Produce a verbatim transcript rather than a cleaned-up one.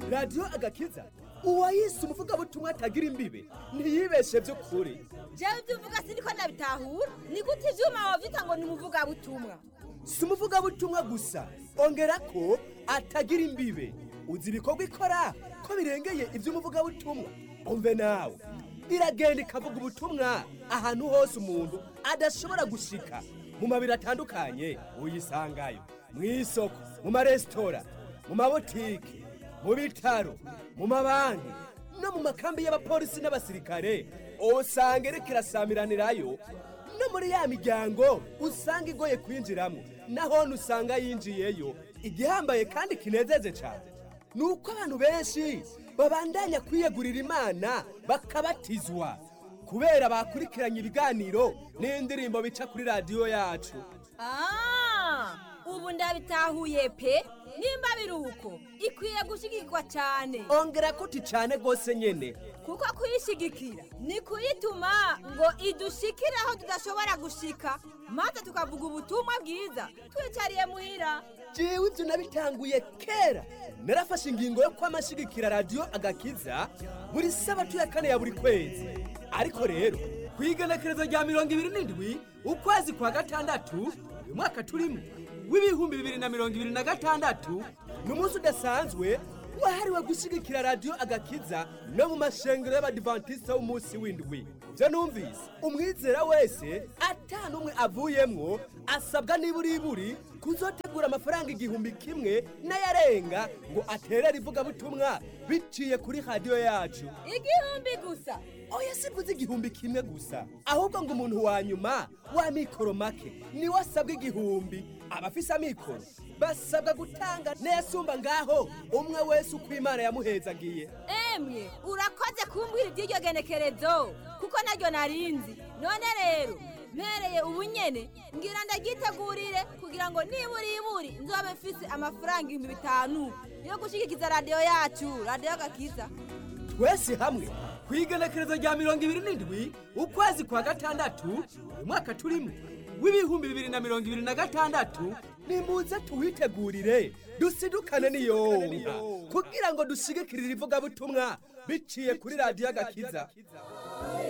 radiyo agakiza uwayise umuvugabutumwa atagira imbibe ntiyibeshe by'ukuri. jewe ibyo uvuga siniko nabitahura, ni gute ivyuma wavyita ngo ni umuvugabutumwa? Si umuvugabutumwa gusa, ongera ko atagira imbibe. Uzi ibikorwa ikora ko birengeye iby'umuvugabutumwa. Umve nawe, iragenda ikavuga ubutumwa ahantu hose umuntu adashobora gushika. Mu mabiro atandukanye uyisangayo, mu isoko, mu maresitora, mu mabotike, mu bitaro, mu mabanki no mu makambi y'abapolisi n'abasirikare. Usanga iriko irasamiranirayo no muri ya miryango usanga igoye kwinjiramo, naho usanga yinjiyeyo. Igihambaye kandi kinezeze cyane nuko abantu benshi babandanya kwiyegurira Imana bakabatizwa kubera bakurikiranye ibiganiro n'indirimbo bica kuri radiyo yacu. Ah, ubu ndabitahuye pe, nimba biruko ikwiye gushigikwa cyane. Ongera kuti cyane gose nyene, kuko kuyishigikira ni kuyituma ngo idushikire aho tudashobora gushika, maze tukavuga ubutumwa bwiza twicariye muhira. Jewe ibyo nabitanguye kera, narafashe ingingo yo kwamashigikira radiyo agakiza buri sabato ya kane ya buri kwezi. Ariko rero kwigenekerezo rya mirongo ibiri n'indwi ukwezi kwa gatandatu uyu mwaka turimo w'ibihumbi bibiri na mirongo ibiri na gatandatu ni umunsi udasanzwe wahariwe gushigikira radiyo agakiza no mu mashengero y'abadivantisita w'umunsi w'indwi. Byo numvise umwizera wese atanumwe avuyemwo asabwa niburiburi kuzotegura amafaranga igihumbi kimwe n'ayarenga ngo aterere ivugabutumwa biciye kuri radiyo yacu. Igihumbi gusa? Oya, sivuze igihumbi kimwe gusa, ahubwo ngo umuntu wa nyuma wa mikoro make ni wasabwa igihumbi. Abafise amikoro basabwa gutanga nesumba ngaho umwe wese uko Imana yamuhezagiye. Emwe urakoze kumbwira iby'iryo genekerezo kuko naryo narinzi. None rero mpereye ubunyene ngira ndagitegurire kugira ngo niburi iburi nzobe mfise amafaranga ibihumbi bitanu yo gushigikiza radiyo yacu, radiyo agakiza. Twese hamwe kwigenekerezo rya mirongo ibiri n'indwi ukwezi kwa gatandatu uyu mwaka turimo w'ibihumbi bibiri na mirongo ibiri na gatandatu, nimuze tuwitegurire dusidukane n'iyonka kugira ngo dushigikirire ivugabutumwa biciye kuri radiyo agakiza.